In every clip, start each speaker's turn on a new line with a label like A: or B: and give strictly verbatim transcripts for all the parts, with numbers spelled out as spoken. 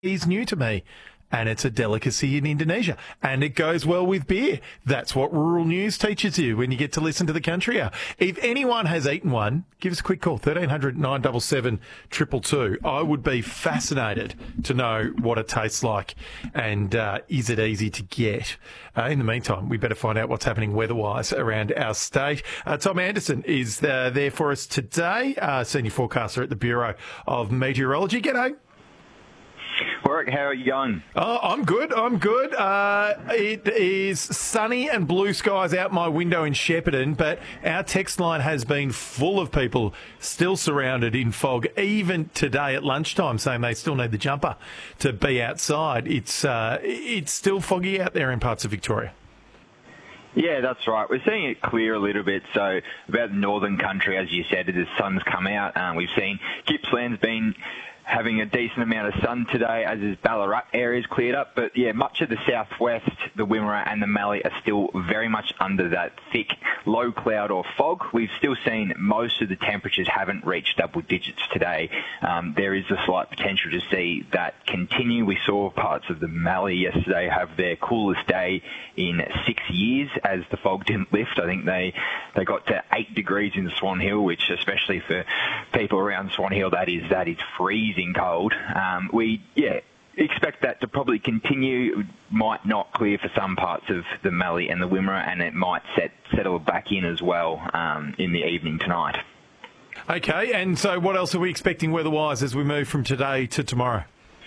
A: is new to me, and it's a delicacy in Indonesia, and it goes well with beer. That's what Rural News teaches you when you get to listen to the country hour. If anyone has eaten one, give us a quick call, thirteen hundred nine seven seven two two two. I would be fascinated to know what it tastes like, and uh, is it easy to get? Uh, in the meantime, we better find out what's happening weather-wise around our state. Uh, Tom Anderson is uh, there for us today, uh, senior forecaster at the Bureau of Meteorology. G'day.
B: Warwick, how are you going?
A: Oh, I'm good. I'm good. Uh, it is sunny and blue skies out my window in Shepparton, but our text line has been full of people still surrounded in fog, even today at lunchtime, saying they still need the jumper to be outside. It's uh, it's still foggy out there in parts of Victoria.
B: Yeah, that's right. We're seeing it clear a little bit. So about the northern country, as you said, the sun's come out. Um, we've seen Gippsland's been having a decent amount of sun today, as is Ballarat areas cleared up. But yeah, much of the southwest, the Wimmera and the Mallee are still very much under that thick low cloud or fog. We've still seen most of the temperatures haven't reached double digits today. Um, there is a slight potential to see that continue. We saw parts of the Mallee yesterday have their coolest day in six years as the fog didn't lift. I think they, they got to eight degrees in Swan Hill, which especially for people around Swan Hill, that is, that is freezing cold. Um, we, yeah, expect that to probably continue. It might not clear for some parts of the Mallee and the Wimmera, and it might set, settle back in as well um, in the evening tonight.
A: Okay, and so what else are we expecting weather-wise as we move from today to tomorrow?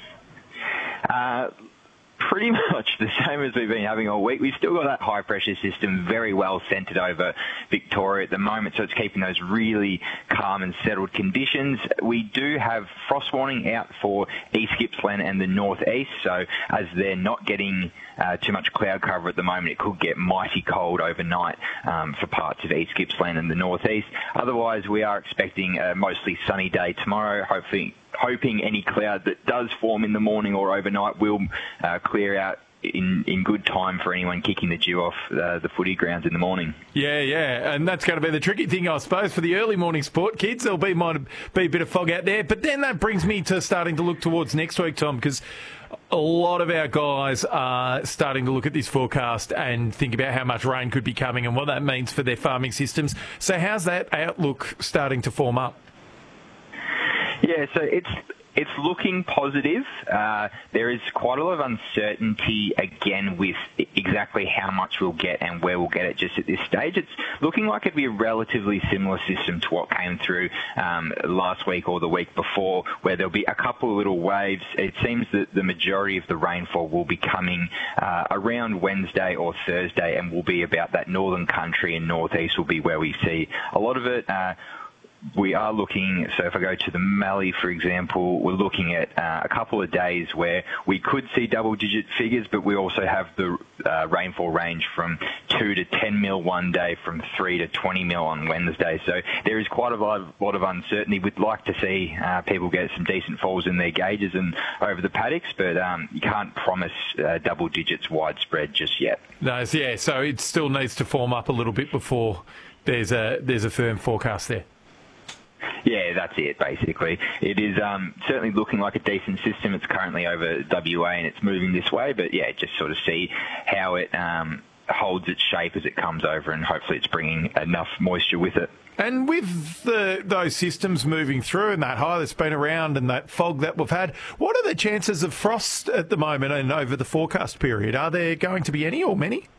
B: Uh, Pretty much the same as we've been having all week. We've still got that high-pressure system very well centred over Victoria at the moment, so it's keeping those really calm and settled conditions. We do have frost warning out for East Gippsland and the northeast, so as they're not getting uh, too much cloud cover at the moment, it could get mighty cold overnight um, for parts of East Gippsland and the northeast. Otherwise, we are expecting a mostly sunny day tomorrow, hopefully hoping any cloud that does form in the morning or overnight will uh, clear out in, in good time for anyone kicking the dew off uh, the footy grounds in the morning.
A: Yeah, yeah, and that's going to be the tricky thing, I suppose, for the early morning sport. Kids, there'll be, might be a bit of fog out there. But then that brings me to starting to look towards next week, Tom, because a lot of our guys are starting to look at this forecast and think about how much rain could be coming and what that means for their farming systems. So how's that outlook starting to form up?
B: Yeah, so it's it's looking positive. Uh, there is quite a lot of uncertainty, again, with exactly how much we'll get and where we'll get it just at this stage. It's looking like it'd be a relatively similar system to what came through um, last week or the week before, where there'll be a couple of little waves. It seems that the majority of the rainfall will be coming uh, around Wednesday or Thursday, and will be about that northern country, and northeast will be where we see a lot of it. Uh, We are looking, so if I go to the Mallee, for example, we're looking at uh, a couple of days where we could see double-digit figures, but we also have the uh, rainfall range from two to ten mil one day, from three to twenty mil on Wednesday. So there is quite a lot of, lot of uncertainty. We'd like to see uh, people get some decent falls in their gauges and over the paddocks, but um, you can't promise uh, double digits widespread just yet.
A: No, yeah, so it still needs to form up a little bit before there's a there's a firm forecast there.
B: Yeah, that's it, basically. It is um, certainly looking like a decent system. It's currently over W A and it's moving this way, but yeah, just sort of see how it um, holds its shape as it comes over, and hopefully it's bringing enough moisture with it.
A: And with the, those systems moving through and that high that's been around and that fog that we've had, what are the chances of frost at the moment and over the forecast period? Are there going to be any or many?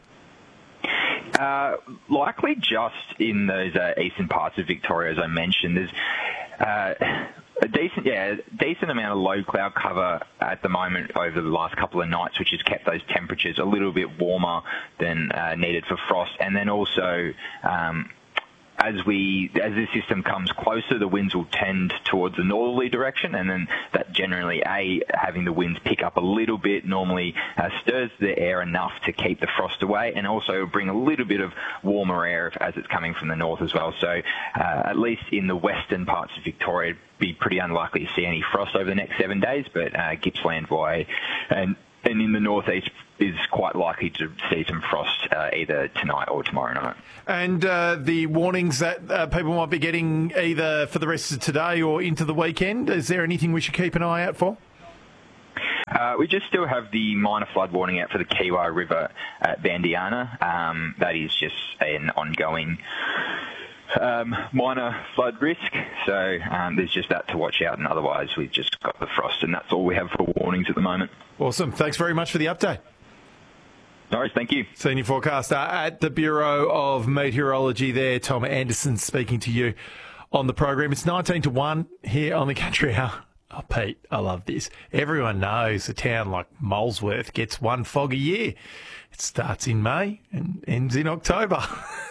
B: Uh, likely just in those uh, eastern parts of Victoria, as I mentioned. There's uh, a decent, yeah, decent amount of low cloud cover at the moment over the last couple of nights, which has kept those temperatures a little bit warmer than uh, needed for frost. And then also, um, as we as this system comes closer, the winds will tend towards the northerly direction, and then that generally, A, having the winds pick up a little bit normally uh, stirs the air enough to keep the frost away, and also bring a little bit of warmer air as it's coming from the north as well. So uh, at least in the western parts of Victoria, it'd be pretty unlikely to see any frost over the next seven days, but uh, Gippsland way and and in the northeast is quite likely to see some frost uh, either tonight or tomorrow night.
A: And uh, the warnings that uh, people might be getting either for the rest of today or into the weekend, is there anything we should keep an eye out for?
B: Uh, we just still have the minor flood warning out for the Kiwi River at Bandiana. Um, that is just an ongoing um, minor flood risk, so um, there's just that to watch out, and otherwise we've just got the frost, and that's all we have for warnings at the moment.
A: Awesome. Thanks very much for the update.
B: No worries, thank you.
A: Senior forecaster at the Bureau of Meteorology there, Tom Anderson, speaking to you on the program. It's nineteen to one here on the Country Hour. Oh, Pete, I love this. Everyone knows a town like Molesworth gets one fog a year. It starts in May and ends in October.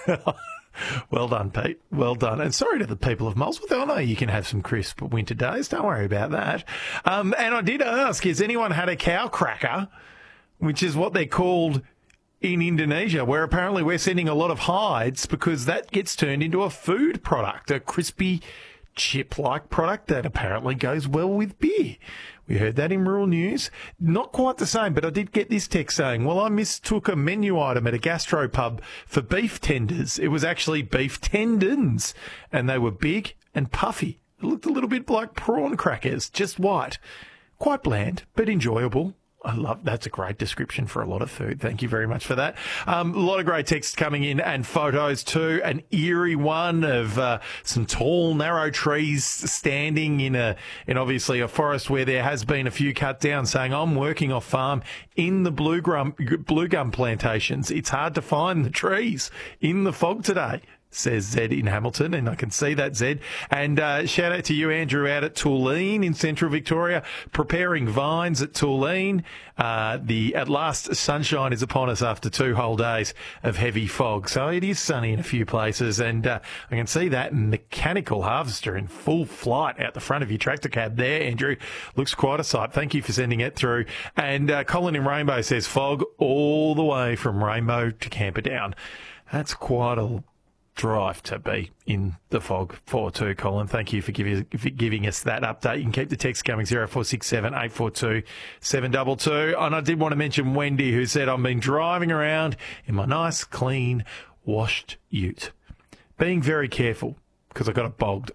A: Well done, Pete. Well done. And sorry to the people of Molesworth. I know you can have some crisp winter days. Don't worry about that. Um, and I did ask, has anyone had a cow cracker, which is what they're called in Indonesia, where apparently we're sending a lot of hides because that gets turned into a food product, a crispy chip-like product that apparently goes well with beer. We heard that in Rural News. Not quite the same, but I did get this text saying, well, I mistook a menu item at a gastropub for beef tenders. It was actually beef tendons, and they were big and puffy. It looked a little bit like prawn crackers, just white. Quite bland, but enjoyable. I love that's a great description for a lot of food. Thank you very much for that. Um, a lot of great texts coming in and photos too. An eerie one of uh, some tall, narrow trees standing in a in obviously a forest where there has been a few cut down. Saying I'm working off farm in the blue gum blue gum plantations. It's hard to find the trees in the fog today, says Zed in Hamilton, and I can see that, Zed. And uh, shout out to you, Andrew, out at Tuleen in central Victoria, preparing vines at Tuleen. Uh, the at last sunshine is upon us after two whole days of heavy fog. So it is sunny in a few places, and uh, I can see that mechanical harvester in full flight out the front of your tractor cab there, Andrew. Looks quite a sight. Thank you for sending it through. And uh, Colin in Rainbow says fog all the way from Rainbow to Camperdown. That's quite a drive to be in the fog for too, Colin. Thank you for giving, for giving us that update. You can keep the text coming, zero four six seven, eight four two, seven two two. And I did want to mention Wendy, who said, I've been driving around in my nice, clean, washed ute. Being very careful, because I got it bogged.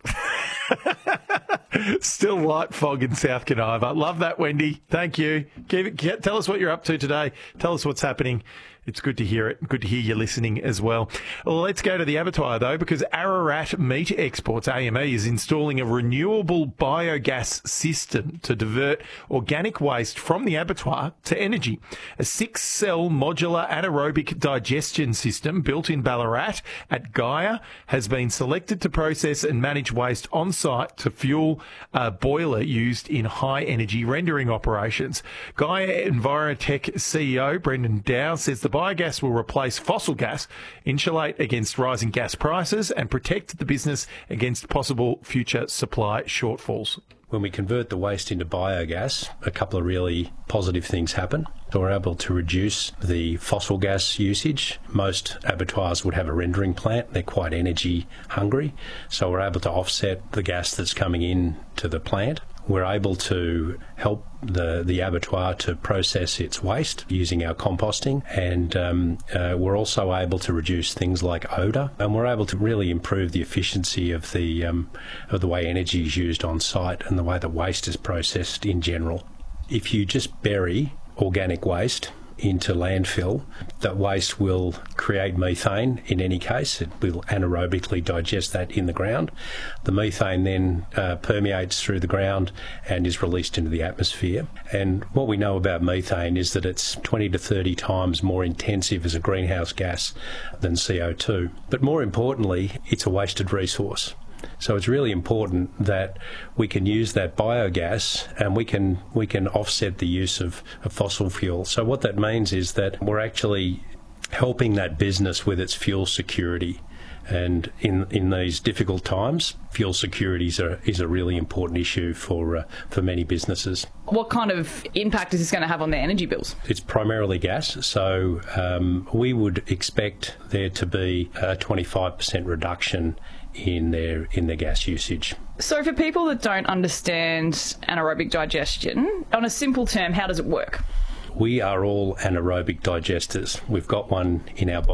A: Still light fog in South Canova. Love that, Wendy. Thank you. Give it, tell us what you're up to today. Tell us what's happening. It's good to hear it. Good to hear you listening as well. Let's go to the abattoir, though, because Ararat Meat Exports, A M E, is installing a renewable biogas system to divert organic waste from the abattoir to energy. A six-cell modular anaerobic digestion system built in Ballarat at Gaia has been selected to process and manage waste on-site to fuel a boiler used in high-energy rendering operations. Gaia Envirotech C E O Brendan Dow says the biogas will replace fossil gas, insulate against rising gas prices, and protect the business against possible future supply shortfalls.
C: When we convert the waste into biogas, a couple of really positive things happen. So we're able to reduce the fossil gas usage. Most abattoirs would have a rendering plant. They're quite energy hungry. So we're able to offset the gas that's coming in to the plant. We're able to help the, the abattoir to process its waste using our composting, and um, uh, we're also able to reduce things like odour, and we're able to really improve the efficiency of the um, of the way energy is used on site and the way that waste is processed in general. If you just bury organic waste into landfill, that waste will create methane in any case. It will anaerobically digest that in the ground. The methane then uh, permeates through the ground and is released into the atmosphere. And what we know about methane is that it's twenty to thirty times more intensive as a greenhouse gas than C O two. But more importantly, it's a wasted resource. So it's really important that we can use that biogas and we can we can offset the use of, of fossil fuel. So what that means is that we're actually helping that business with its fuel security. And in in these difficult times, fuel security is a, is a really important issue for uh, for many businesses.
D: What kind of impact is this going to have on their energy bills?
C: It's primarily gas, so um, we would expect there to be a twenty-five percent reduction in their in their gas usage.
D: So for people that don't understand anaerobic digestion, on a simple term, how does it work?
C: We are all anaerobic digesters. We've got one in our body.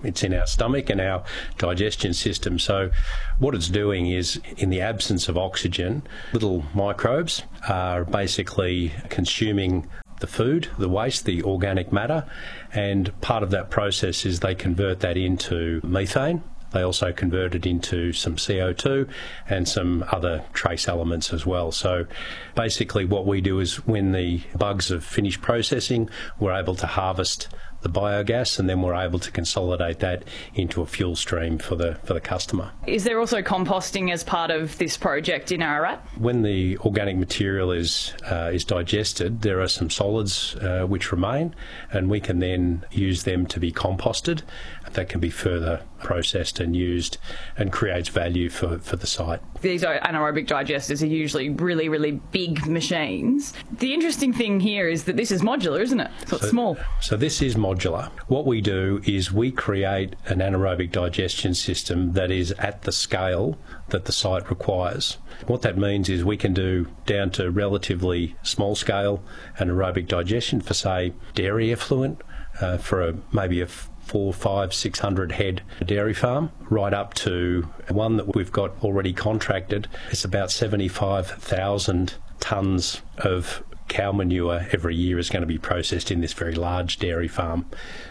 C: It's in our stomach and our digestion system. So what it's doing is, in the absence of oxygen, little microbes are basically consuming the food, the waste, the organic matter, and part of that process is they convert that into methane. They also convert it into some C O two and some other trace elements as well. So basically what we do is, when the bugs have finished processing, we're able to harvest the biogas, and then we're able to consolidate that into a fuel stream for the for the customer.
D: Is there also composting as part of this project in Ararat?
C: When the organic material is uh, is digested, there are some solids uh, which remain, and we can then use them to be composted. That can be further processed and used, and creates value for, for the site.
D: These anaerobic digesters are usually really, really big machines. The interesting thing here is that this is modular, isn't it? So it's
C: so,
D: small.
C: So this is modular. What we do is we create an anaerobic digestion system that is at the scale that the site requires. What that means is we can do down to relatively small scale anaerobic digestion for, say, dairy effluent, uh, for a, maybe a four, five, six hundred head dairy farm, right up to one that we've got already contracted. It's about seventy-five thousand tonnes of cow manure every year is going to be processed in this very large dairy farm.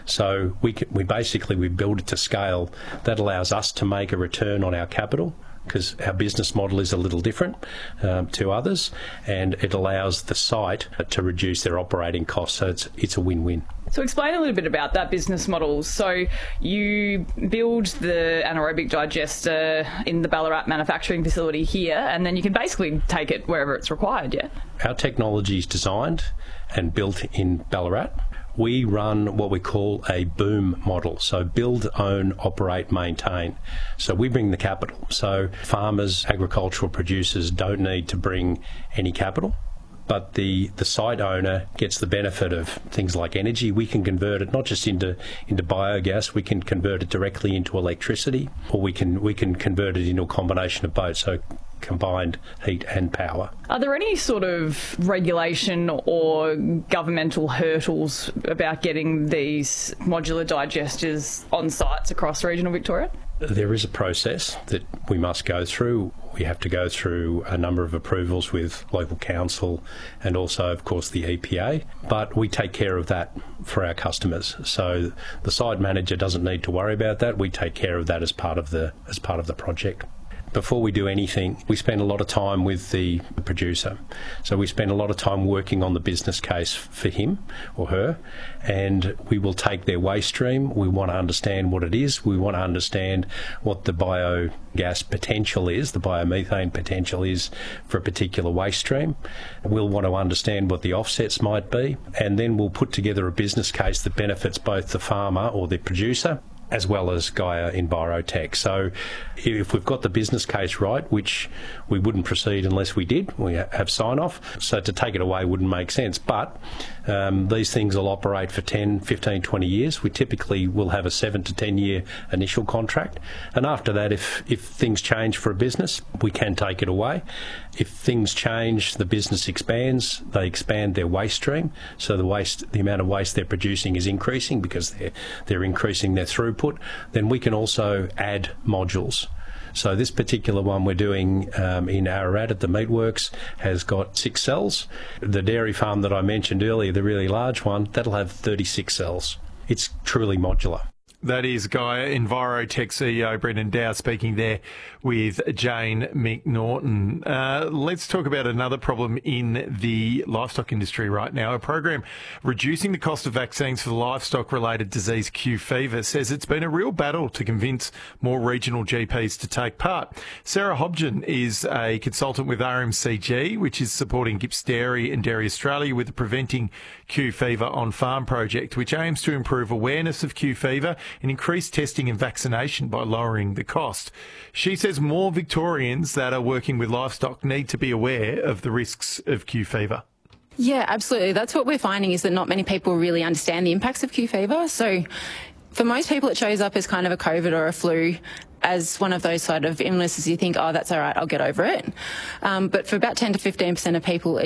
C: So we can, we basically we build it to scale. That allows us to make a return on our capital, because our business model is a little different um, to others, and it allows the site to reduce their operating costs. So it's it's a win-win.
D: So explain a little bit about that business model. So you build the anaerobic digester in the Ballarat manufacturing facility here, and then you can basically take it wherever it's required, yeah?
C: Our technology is designed and built in Ballarat. We run what we call a boom model, so build, own, operate, maintain. So we bring the capital. So farmers, agricultural producers don't need to bring any capital, but the, the site owner gets the benefit of things like energy. We can convert it not just into, into biogas, we can convert it directly into electricity, or we can we can convert it into a combination of both. So combined heat and power.
D: Are there any sort of regulation or governmental hurdles about getting these modular digesters on sites across regional Victoria?
C: There is a process that we must go through. We have to go through a number of approvals with local council and also, of course, the E P A. But we take care of that for our customers. So the site manager doesn't need to worry about that. We take care of that as part of the as part of the project. Before we do anything, we spend a lot of time with the producer. So we spend a lot of time working on the business case for him or her, and we will take their waste stream. We want to understand what it is. We want to understand what the biogas potential is, the biomethane potential is for a particular waste stream. We'll want to understand what the offsets might be, and then we'll put together a business case that benefits both the farmer or the producer as well as Gaia Envirotech. So if we've got the business case right, which we wouldn't proceed unless we did, we have sign-off, so to take it away wouldn't make sense. But um, these things will operate for ten, fifteen, twenty years. We typically will have a seven to ten year initial contract. And after that, if, if things change for a business, we can take it away. If things change, the business expands, they expand their waste stream. So the waste, the amount of waste they're producing is increasing because they're, they're increasing their throughput. Then we can also add modules. So this particular one we're doing um, in Ararat at the Meatworks has got six cells. The dairy farm that I mentioned earlier, the really large one, that'll have thirty-six cells. It's truly modular.
A: That is Gaia Envirotech C E O Brendan Dow speaking there with Jane McNaughton. Uh, let's talk about another problem in the livestock industry right now. A program reducing the cost of vaccines for the livestock-related disease Q fever says it's been a real battle to convince more regional G Ps to take part. Sarah Hobgen is a consultant with R M C G, which is supporting Gipps Dairy and Dairy Australia with the Preventing Q Fever on Farm project, which aims to improve awareness of Q fever and increase testing and vaccination by lowering the cost. She says more Victorians that are working with livestock need to be aware of the risks of Q fever.
E: Yeah, absolutely. That's what we're finding, is that not many people really understand the impacts of Q fever. So for most people, it shows up as kind of a COVID or a flu, as one of those sort of illnesses you think, oh, that's all right, I'll get over it. Um, but for about ten to fifteen percent of people, it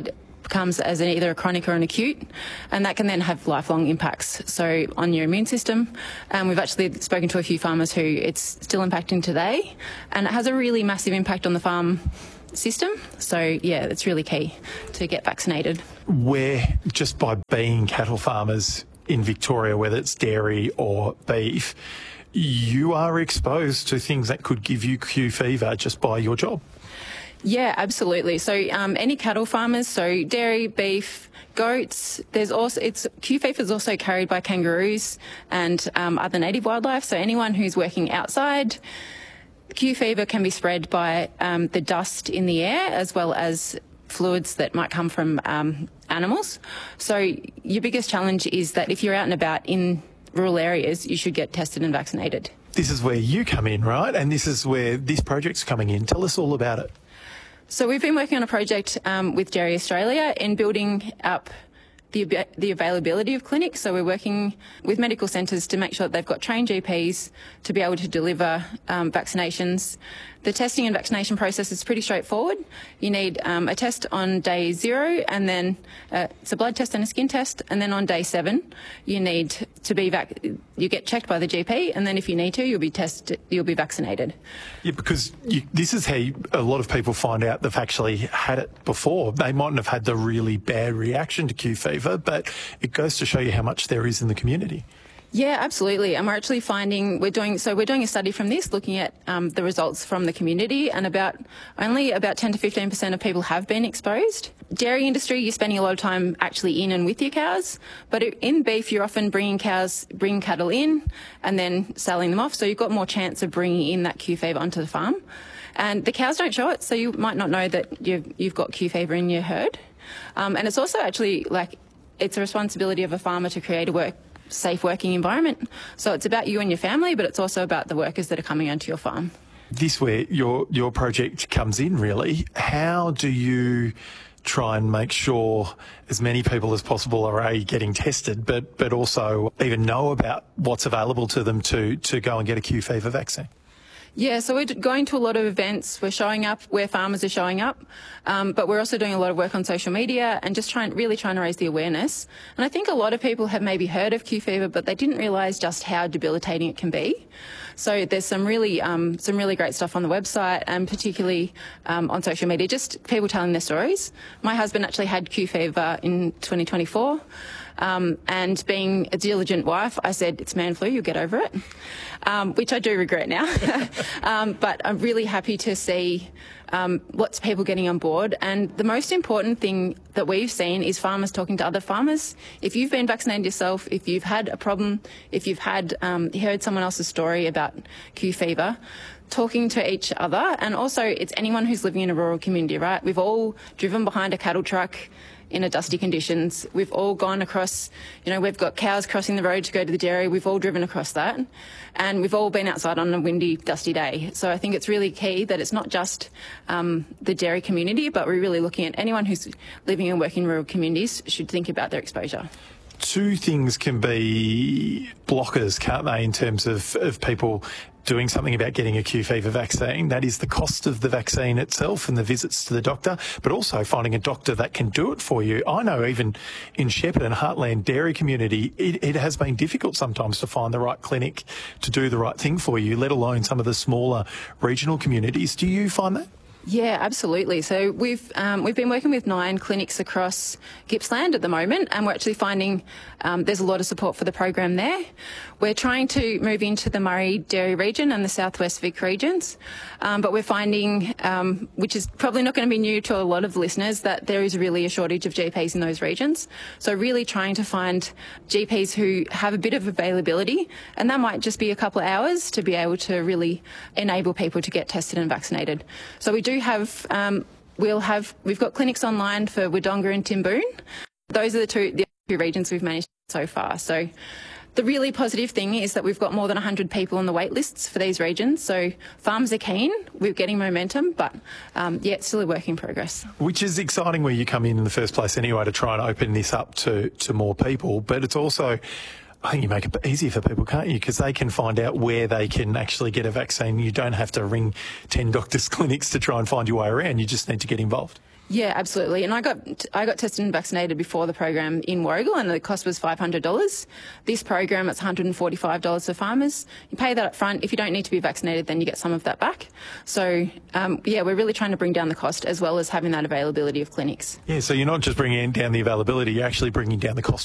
E: comes as an, either a chronic or an acute, and that can then have lifelong impacts. So on your immune system, um, we've actually spoken to a few farmers who it's still impacting today, and it has a really massive impact on the farm system. So yeah, it's really key to get vaccinated.
A: Where just by being cattle farmers in Victoria, whether it's dairy or beef, you are exposed to things that could give you Q fever just by your job.
E: Yeah, absolutely. So um, any cattle farmers, so dairy, beef, goats, there's also, it's Q fever is also carried by kangaroos and um, other native wildlife. So anyone who's working outside, Q fever can be spread by um, the dust in the air as well as fluids that might come from um, animals. So your biggest challenge is that if you're out and about in rural areas, you should get tested and vaccinated.
A: This is where you come in, right? And this is where this project's coming in. Tell us all about it.
E: So we've been working on a project um, with Dairy Australia in building up the, the availability of clinics. So we're working with medical centres to make sure that they've got trained G Ps to be able to deliver um, vaccinations. The testing and vaccination process is pretty straightforward. You need um, a test on day zero, and then uh, it's a blood test and a skin test, and then on day seven you need to be vac- you get checked by the G P, and then if you need to, you'll be tested, you'll be vaccinated.
A: Yeah, because you, this is how you, a lot of people find out they've actually had it before. They mightn't have had the really bad reaction to Q fever, but it goes to show you how much there is in the community.
E: Yeah, absolutely. And we're actually finding, we're doing, so we're doing a study from this looking at um, the results from the community, and about only about ten to fifteen percent of people have been exposed. Dairy industry, you're spending a lot of time actually in and with your cows, but in beef, you're often bringing cows, bringing cattle in and then selling them off. So you've got more chance of bringing in that Q fever onto the farm. And the cows don't show it, so you might not know that you've, you've got Q fever in your herd. Um, and it's also actually like, it's a responsibility of a farmer to create a work safe working environment. So it's about you and your family, but it's also about the workers that are coming onto your farm.
A: This where your your project comes in, really. How do you try and make sure as many people as possible are A, getting tested, but but also even know about what's available to them to to go and get a Q fever vaccine?
E: Yeah, so we're going to a lot of events. We're showing up where farmers are showing up, um, but we're also doing a lot of work on social media and just trying, really trying to raise the awareness. And I think a lot of people have maybe heard of Q fever, but they didn't realise just how debilitating it can be. So there's some really, um, some really great stuff on the website, and particularly um, on social media, just people telling their stories. My husband actually had Q fever in twenty twenty-four. Um, and being a diligent wife, I said, it's man flu, you'll get over it, um, which I do regret now. um, but I'm really happy to see um, lots of people getting on board. And the most important thing that we've seen is farmers talking to other farmers. If you've been vaccinated yourself, if you've had a problem, if you've had um, heard someone else's story about Q fever, talking to each other. And also it's anyone who's living in a rural community, right? We've all driven behind a cattle truck in a dusty conditions. We've all gone across, you know, we've got cows crossing the road to go to the dairy. We've all driven across that, and we've all been outside on a windy, dusty day. So I think it's really key that it's not just um, the dairy community, but we're really looking at anyone who's living and working in rural communities should think about their exposure.
A: Two things can be blockers, can't they, in terms of, of people doing something about getting a Q fever vaccine. That is the cost of the vaccine itself and the visits to the doctor, but also finding a doctor that can do it for you. I know even in Shepherd and Heartland dairy community, it, it has been difficult sometimes to find the right clinic to do the right thing for you, let alone some of the smaller regional communities. Do you find that?
E: Yeah, absolutely. So we've um, we've been working with nine clinics across Gippsland at the moment, and we're actually finding um, there's a lot of support for the program there. We're trying to move into the Murray Dairy region and the Southwest Vic regions, um, but we're finding, um, which is probably not going to be new to a lot of listeners, that there is really a shortage of G Ps in those regions. So really trying to find G Ps who have a bit of availability, and that might just be a couple of hours to be able to really enable people to get tested and vaccinated. So we do have, um, we'll have, we've got clinics online for Wodonga and Timboon. Those are the two, the two regions we've managed so far. So the really positive thing is that we've got more than one hundred people on the wait lists for these regions. So farmers are keen. We're getting momentum, but um, yeah, it's still a work in progress.
A: Which is exciting where you come in in the first place anyway to try and open this up to, to more people. But it's also, I think you make it easier for people, can't you? Because they can find out where they can actually get a vaccine. You don't have to ring ten doctors' clinics to try and find your way around. You just need to get involved.
E: Yeah, absolutely. And I got I got tested and vaccinated before the program in Warragul, and the cost was five hundred dollars. This program, it's one hundred forty-five dollars for farmers. You pay that up front. If you don't need to be vaccinated, then you get some of that back. So, um, yeah, we're really trying to bring down the cost as well as having that availability of clinics.
A: Yeah, so you're not just bringing down the availability, you're actually bringing down the cost